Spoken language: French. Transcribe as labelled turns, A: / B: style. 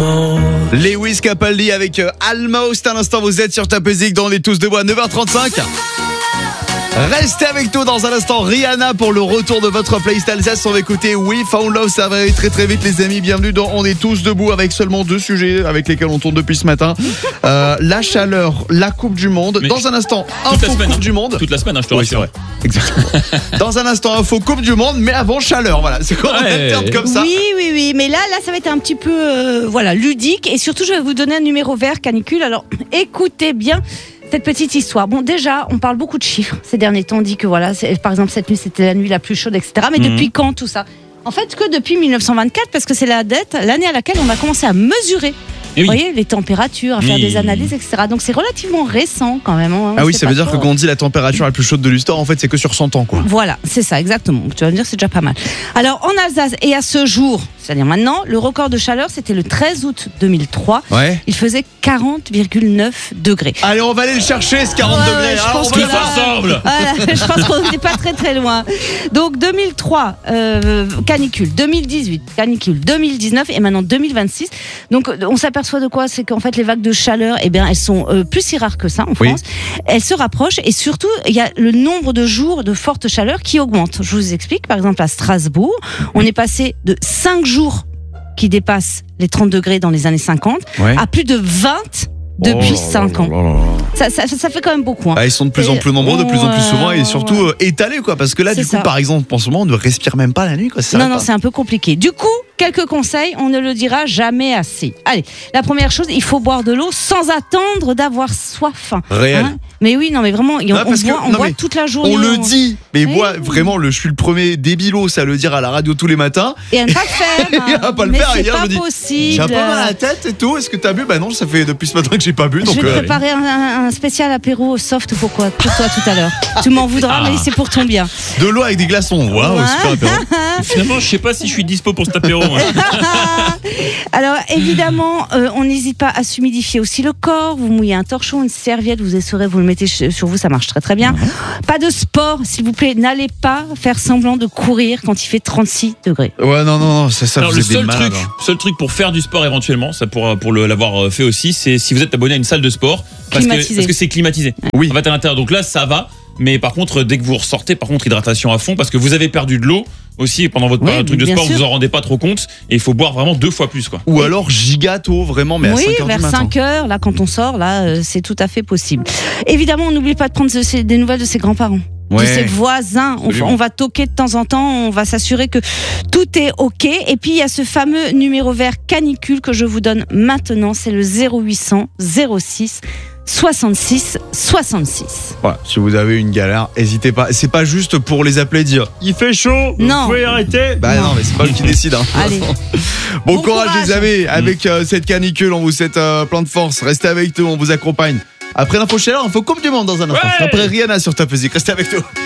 A: Lewis Capaldi avec Almost. Un instant, vous êtes sur Top Music dans les Tous Debout à 9h35. Restez avec nous dans un instant. Rihanna pour le retour de votre playlist Alsace. On va écouter We Found Love. Ça va aller très très vite, les amis. Bienvenue dans On est tous debout avec seulement 2 sujets avec lesquels on tourne depuis ce matin. La chaleur, la Coupe du Monde. Mais dans un instant, info Coupe du Monde.
B: Toute la semaine, je te rassure.
A: Oui, c'est vrai. Exactement. Dans un instant, info Coupe du Monde, mais avant chaleur. Voilà, c'est quoi on alterne comme ça.
C: Oui. Mais là, ça va être un petit peu ludique. Et surtout, je vais vous donner un numéro vert canicule. Alors, écoutez bien cette petite histoire. Bon, déjà, on parle beaucoup de chiffres. Ces derniers temps, on dit que par exemple, cette nuit, c'était la nuit la plus chaude, etc. Mais depuis quand tout ça ? En fait, que depuis 1924, parce que c'est l'année à laquelle on a commencé à mesurer. Vous voyez, les températures, à faire des analyses, etc. Donc c'est relativement récent quand même.
A: Ah oui, ça veut dire que quand on dit la température la plus chaude de l'histoire, en fait, c'est que sur 100 ans, quoi.
C: Voilà, c'est ça, exactement. Tu vas me dire, c'est déjà pas mal. Alors, en Alsace, et à ce jour, c'est-à-dire maintenant, le record de chaleur, c'était le 13 août 2003. Ouais. Il faisait 40,9 degrés.
A: Allez, on va aller le chercher, ce 40 degrés.
C: Je pense
B: on va ensemble.
C: Je pense qu'on n'est pas très très loin. Donc 2003, canicule. 2018, canicule. 2019 et maintenant 2026. Donc on s'aperçoit de quoi ? C'est qu'en fait les vagues de chaleur, elles sont plus si rares que ça en France. Elles se rapprochent et surtout il y a le nombre de jours de forte chaleur qui augmente. Je vous explique. Par exemple à Strasbourg, on est passé de 5 jours qui dépassent les 30 degrés dans les années 50 à plus de 20 depuis 5 ans. Ça fait quand même beaucoup.
A: Ils sont de plus en plus nombreux, de plus en plus souvent et surtout étalés, quoi. Parce que là, du coup, par exemple, en ce moment, on ne respire même pas la nuit, quoi.
C: Non, c'est un peu compliqué. Du coup, quelques conseils, on ne le dira jamais assez. Allez, la première chose, il faut boire de l'eau sans attendre d'avoir soif.
A: Réel.
C: Mais oui, non, mais vraiment, on boit toute la journée.
A: On le dit, mais moi, vraiment, je suis le premier débilo, ça le dire à la radio tous les matins.
C: Et à ne pas le faire.
A: Et à pas le faire. Hier, je me dis,
C: possible.
A: j'ai un peu mal à la tête et tout. Est-ce que t'as bu ? Bah non, ça fait depuis ce matin que j'ai pas bu. Donc
C: je vais préparer un spécial apéro soft pour toi tout à l'heure. Tu m'en voudras, mais c'est pour ton bien.
A: De l'eau avec des glaçons. Waouh, super apéro.
B: Finalement, je sais pas si je suis dispo pour cet apéro.
C: Alors évidemment, on n'hésite pas à s'humidifier aussi le corps. Vous mouillez un torchon, une serviette, vous essorez, vous le mettez sur vous, ça marche très très bien. Pas de sport, s'il vous plaît. N'allez pas faire semblant de courir quand il fait 36 degrés.
A: Ouais, non, c'est ça.
B: Alors, le seul truc pour faire du sport éventuellement, ça pour l'avoir fait aussi, c'est si vous êtes abonné à une salle de sport, parce que c'est climatisé.
A: Oui.
B: En fait, à l'intérieur. Donc là, ça va. Mais par contre, dès que vous ressortez, hydratation à fond, parce que vous avez perdu de l'eau aussi pendant votre truc de sport, vous en rendez pas trop compte et il faut boire vraiment 2 fois plus, quoi.
A: Ou alors gigato, vraiment, mais à 5h du matin.
C: Vers 5h, là, quand on sort, là, c'est tout à fait possible. Évidemment, on n'oublie pas de prendre des nouvelles de ses grands-parents. De ses voisins, on va toquer de temps en temps, on va s'assurer que tout est ok. Et puis il y a ce fameux numéro vert canicule que je vous donne maintenant, c'est le 0800 06 66 66.
A: Voilà, si vous avez une galère, n'hésitez pas. C'est pas juste pour les appeler et dire il fait chaud, vous pouvez arrêter. Bah non, mais c'est pas eux qui décident.
C: Allez.
A: Bon courage les amis, avec cette canicule, on vous souhaite plein de force. Restez avec nous, on vous accompagne. Après l'info chaleur, info Coupe du Monde dans un instant. Après Rihanna sur Top Music, restez avec nous.